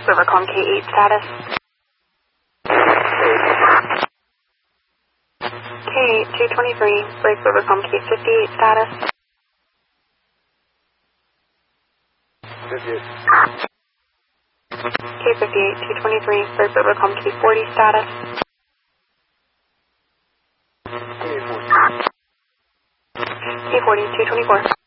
Rivercalm K8 status. K8 223, break Rivercalm K58 status. 58. K58 223, break Rivercalm K40 status. K40 224.